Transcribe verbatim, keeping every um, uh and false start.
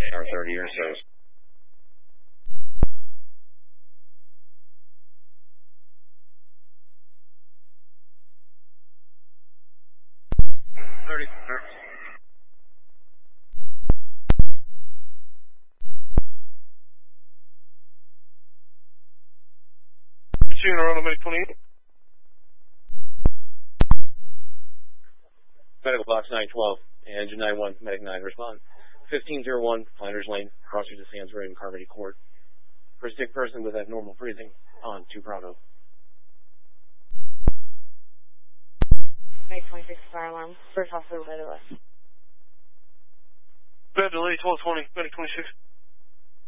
hour thirty or so. thirty. Two around the medic twenty-eight. Medical box nine twelve, engine nine one, medic nine, respond. fifteen oh one, Flanders Lane, crossing to Sands Road in Carmody Court. For a sick person with abnormal breathing, on two Bravo. Medic twenty-six, fire alarm. First hospital, bed of us. Bed delay, twelve twenty, medic twenty-six.